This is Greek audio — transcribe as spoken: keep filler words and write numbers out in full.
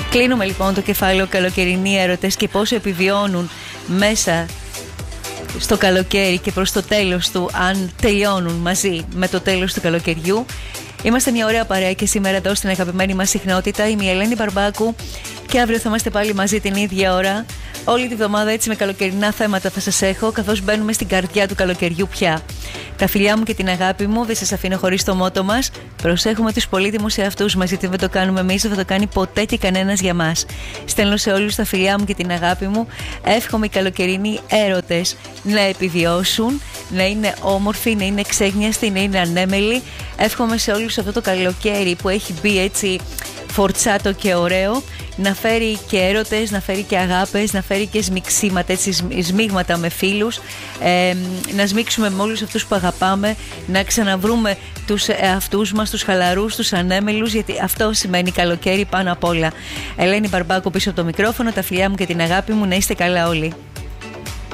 Κλείνουμε λοιπόν το κεφάλαιο καλοκαιρινοί έρωτες και πόσο επιβιώνουν μέσα στο καλοκαίρι και προς το τέλος του, αν τελειώνουν μαζί με το τέλος του καλοκαιριού. Είμαστε μια ωραία παρέα και σήμερα εδώ στην αγαπημένη μας συχνότητα. Είμαι η Ελένη Μπαρμπάκου και αύριο θα είμαστε πάλι μαζί την ίδια ώρα. Όλη τη βδομάδα έτσι με καλοκαιρινά θέματα θα σας έχω, καθώς μπαίνουμε στην καρδιά του καλοκαιριού πια. Τα φιλιά μου και την αγάπη μου, δεν σας αφήνω χωρίς το μότο μας. Προσέχουμε τους πολύτιμους εαυτούς μας, γιατί δεν το κάνουμε εμείς, δεν θα το κάνει ποτέ και κανένας για μας. Στέλνω σε όλους τα φιλιά μου και την αγάπη μου. Εύχομαι οι καλοκαιρινοί έρωτες να επιβιώσουν, να είναι όμορφοι, να είναι ξέγνιαστοι, να είναι ανέμελοι. Εύχομαι σε όλους αυτό το καλοκαίρι που έχει μπει έτσι φορτσάτο και ωραίο, να φέρει και έρωτες, να φέρει και αγάπες, να φέρει και σμιξίματα, έτσι, σμίγματα με φίλους, ε, να σμίξουμε με όλους αυτούς που αγαπάμε, να ξαναβρούμε τους εαυτούς μας, τους χαλαρούς, τους ανέμελους, γιατί αυτό σημαίνει καλοκαίρι πάνω απ' όλα. Ελένη Μπαρμπάκου πίσω από το μικρόφωνο, τα φιλιά μου και την αγάπη μου, να είστε καλά όλοι.